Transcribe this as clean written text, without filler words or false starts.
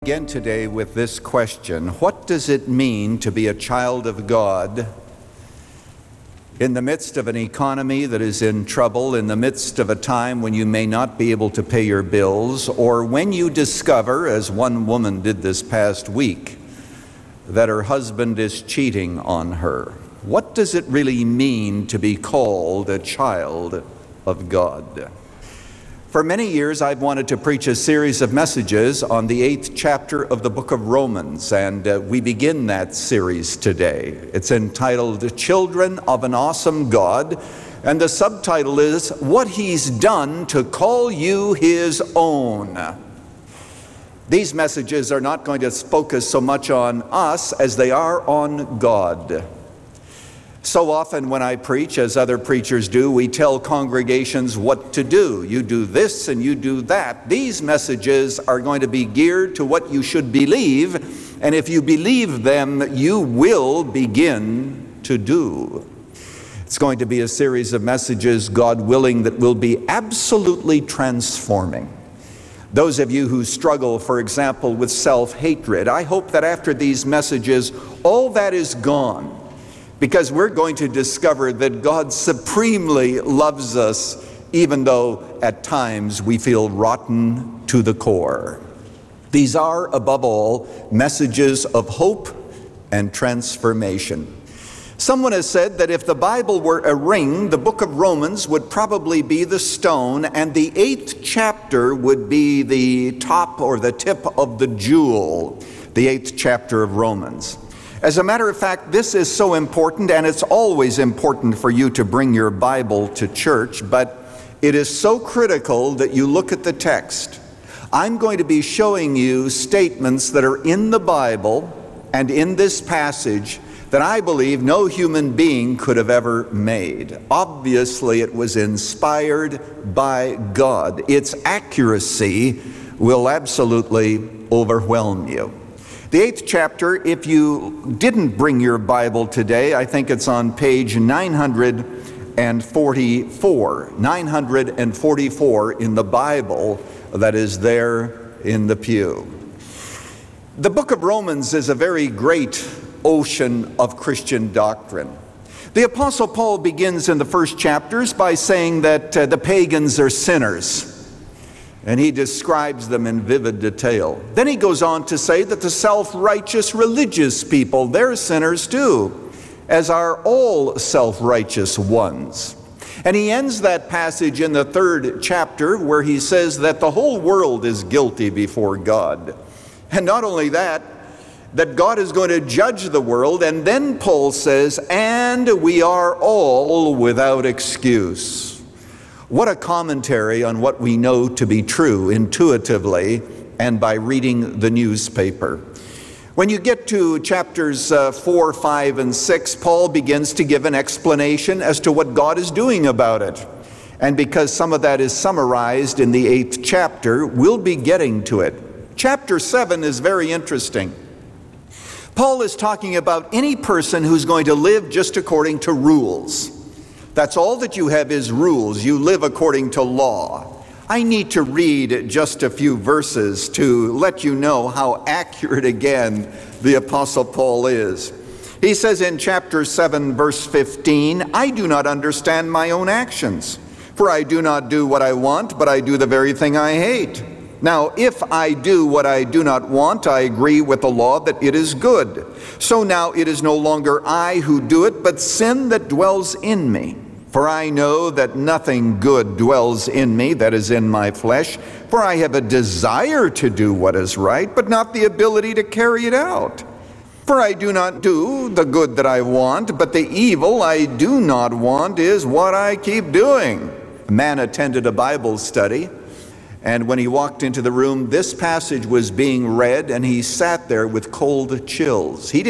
Again today with this question: what does it mean to be a child of God in the midst of an economy that is in trouble, in the midst of a time when you may not be able to pay your bills, or when you discover, as one woman did this past week, that her husband is cheating on her? What does it really mean to be called a child of God? For many years, I've wanted to preach a series of messages on the 8th chapter of the book of Romans, and we begin that series today. It's entitled Children of an Awesome God, and the subtitle is What He's Done to Call You His Own. These messages are not going to focus so much on us as they are on God. So often when I preach, as other preachers do, we tell congregations what to do. You do this and you do that. These messages are going to be geared to what you should believe, and if you believe them, you will begin to do. It's going to be a series of messages, God willing, that will be absolutely transforming. Those of you who struggle, for example, with self-hatred, I hope that after these messages, all that is gone. Because we're going to discover that God supremely loves us, even though at times we feel rotten to the core. These are, above all, messages of hope and transformation. Someone has said that if the Bible were a ring, the book of Romans would probably be the stone, and the 8th chapter would be the top or the tip of the jewel, the 8th chapter of Romans. As a matter of fact, this is so important, and it's always important for you to bring your Bible to church, but it is so critical that you look at the text. I'm going to be showing you statements that are in the Bible and in this passage that I believe no human being could have ever made. Obviously, it was inspired by God. Its accuracy will absolutely overwhelm you. The 8th chapter, if you didn't bring your Bible today, I think it's on page 944. 944 in the Bible that is there in the pew. The book of Romans is a very great ocean of Christian doctrine. The Apostle Paul begins in the first chapters by saying that the pagans are sinners. And he describes them in vivid detail. Then he goes on to say that the self-righteous religious people, they're sinners too, as are all self-righteous ones. And he ends that passage in the 3rd chapter where he says that the whole world is guilty before God. And not only that God is going to judge the world, and then Paul says, and we are all without excuse. What a commentary on what we know to be true intuitively and by reading the newspaper. When you get to chapters 4, 5, and 6, Paul begins to give an explanation as to what God is doing about it. And because some of that is summarized in the 8th chapter, we'll be getting to it. Chapter 7 is very interesting. Paul is talking about any person who's going to live just according to rules. That's all that you have is rules. You live according to law. I need to read just a few verses to let you know how accurate again the Apostle Paul is. He says in chapter 7, verse 15, I do not understand my own actions, for I do not do what I want, but I do the very thing I hate. Now, if I do what I do not want, I agree with the law that it is good. So now it is no longer I who do it, but sin that dwells in me. For I know that nothing good dwells in me, that is in my flesh. For I have a desire to do what is right, but not the ability to carry it out. For I do not do the good that I want, but the evil I do not want is what I keep doing. A man attended a Bible study, and when he walked into the room, this passage was being read, and he sat there with cold chills. He